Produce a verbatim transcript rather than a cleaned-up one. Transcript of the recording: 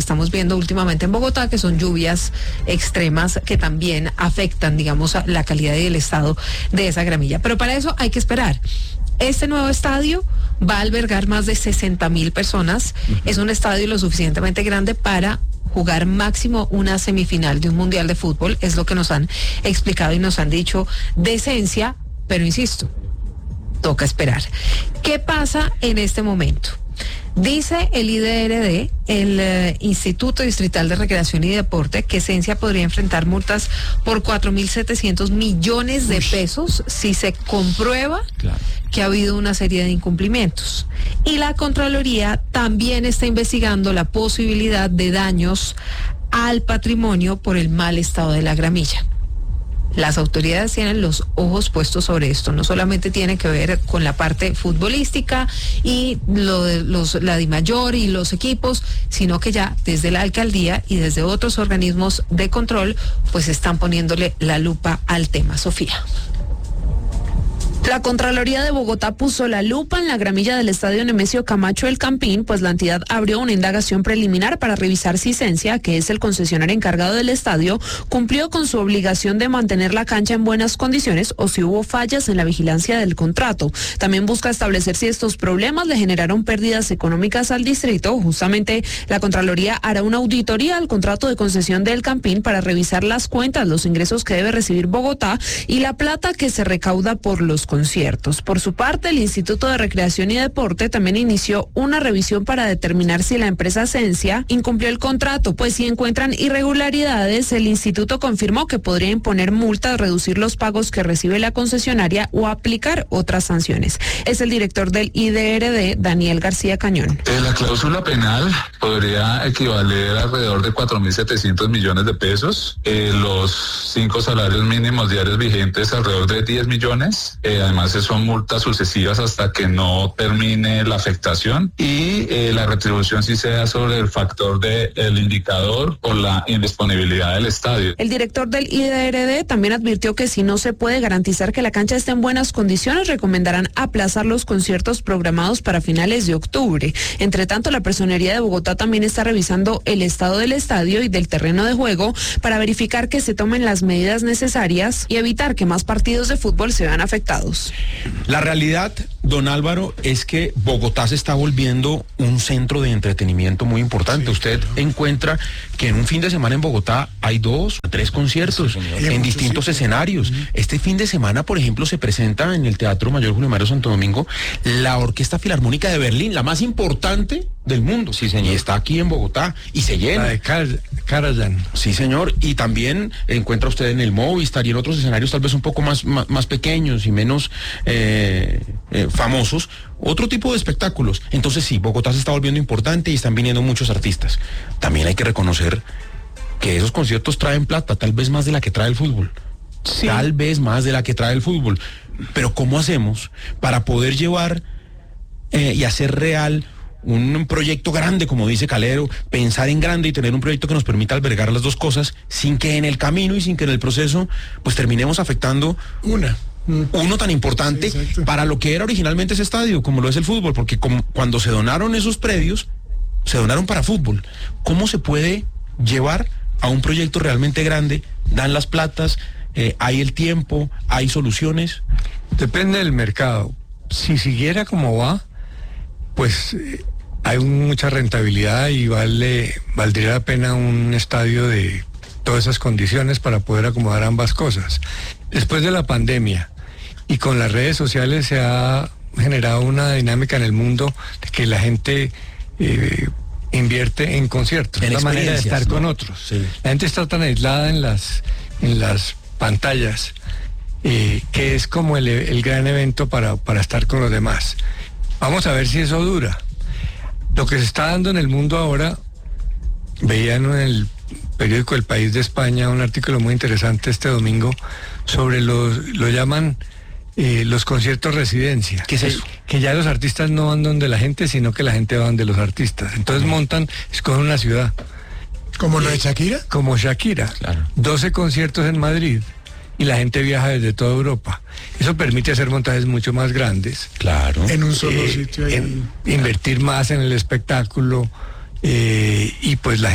estamos viendo últimamente en Bogotá, que son lluvias extremas que también afectan, digamos, a la calidad y el estado de esa gramilla. Pero para eso hay que esperar. Este nuevo estadio va a albergar más de sesenta mil personas. Uh-huh. Es un estadio lo suficientemente grande para jugar máximo una semifinal de un mundial de fútbol, es lo que nos han explicado y nos han dicho de esencia, pero insisto, toca esperar. ¿Qué pasa en este momento? Dice el I D R D, el eh, Instituto Distrital de Recreación y Deporte, que Esencia podría enfrentar multas por cuatro mil setecientos millones de pesos si se comprueba claro. que ha habido una serie de incumplimientos. Y la Contraloría también está investigando la posibilidad de daños al patrimonio por el mal estado de la gramilla. Las autoridades tienen los ojos puestos sobre esto. No solamente tiene que ver con la parte futbolística y lo de los, la DIMAYOR y los equipos, sino que ya desde la alcaldía y desde otros organismos de control, pues están poniéndole la lupa al tema. Sofía. La Contraloría de Bogotá puso la lupa en la gramilla del estadio Nemesio Camacho El Campín, pues la entidad abrió una indagación preliminar para revisar si Esencia, que es el concesionario encargado del estadio, cumplió con su obligación de mantener la cancha en buenas condiciones o si hubo fallas en la vigilancia del contrato. También busca establecer si estos problemas le generaron pérdidas económicas al distrito. Justamente la Contraloría hará una auditoría al contrato de concesión del Campín para revisar las cuentas, los ingresos que debe recibir Bogotá y la plata que se recauda por los conciertos. Por su parte, el Instituto de Recreación y Deporte también inició una revisión para determinar si la empresa Esencia incumplió el contrato, pues si encuentran irregularidades, el instituto confirmó que podría imponer multas, reducir los pagos que recibe la concesionaria o aplicar otras sanciones. Es el director del I D R D, Daniel García Cañón. Eh, la cláusula penal podría equivaler a alrededor de cuatro mil setecientos millones de pesos, eh, los cinco salarios mínimos diarios vigentes alrededor de diez millones, eh, además son multas sucesivas hasta que no termine la afectación y eh, la retribución sí sea sobre el factor del indicador o la indisponibilidad del estadio. El director del I D R D también advirtió que si no se puede garantizar que la cancha esté en buenas condiciones, recomendarán aplazar los conciertos programados para finales de octubre. Entre tanto, la Personería de Bogotá también está revisando el estado del estadio y del terreno de juego para verificar que se tomen las medidas necesarias y evitar que más partidos de fútbol se vean afectados. La realidad, don Álvaro, es que Bogotá se está volviendo un centro de entretenimiento muy importante. Sí, Usted claro. encuentra que en un fin de semana en Bogotá hay dos o tres conciertos sí, en distintos sí, escenarios. Uh-huh. Este fin de semana, por ejemplo, se presenta en el Teatro Mayor Julio Mario Santo Domingo la Orquesta Filarmónica de Berlín, la más importante del mundo. Sí, señor. Y está aquí en Bogotá y se llena. La de Car- Karajan. Sí, señor. Y también encuentra usted en el Movistar y en otros escenarios tal vez un poco más, más, más pequeños y menos eh, eh, famosos, otro tipo de espectáculos. Entonces sí, Bogotá se está volviendo importante y están viniendo muchos artistas. También hay que reconocer que esos conciertos traen plata, tal vez más de la que trae el fútbol. Sí. Tal vez más de la que trae el fútbol. Pero ¿cómo hacemos para poder llevar eh, y hacer real un proyecto grande, como dice Calero, pensar en grande y tener un proyecto que nos permita albergar las dos cosas sin que en el camino y sin que en el proceso pues terminemos afectando una uno tan importante sí, para lo que era originalmente ese estadio, como lo es el fútbol? Porque como, cuando se donaron esos predios, se donaron para fútbol. ¿Cómo se puede llevar a un proyecto realmente grande? Dan las platas, eh, hay el tiempo, hay soluciones. Depende del mercado. Si siguiera como va, pues eh, hay mucha rentabilidad y vale valdría la pena un estadio de todas esas condiciones para poder acomodar ambas cosas. Después de la pandemia y con las redes sociales se ha generado una dinámica en el mundo de que la gente eh, invierte en conciertos, en la manera de estar ¿no? con otros. Sí. La gente está tan aislada en las en las pantallas eh, que es como el, el gran evento para, para estar con los demás. Vamos a ver si eso dura. Lo que se está dando en el mundo ahora, veían en el periódico El País de España un artículo muy interesante este domingo sobre los, lo llaman eh, los conciertos residencia. ¿Qué es eso? Que, que ya los artistas no van donde la gente, sino que la gente va donde los artistas. Entonces uh-huh. montan, escogen una ciudad. ¿Como lo de Shakira? Como Shakira. Claro. doce conciertos en Madrid. Y la gente viaja desde toda Europa. Eso permite hacer montajes mucho más grandes. Claro. En un solo eh, sitio. En, invertir más en el espectáculo. Eh, y pues la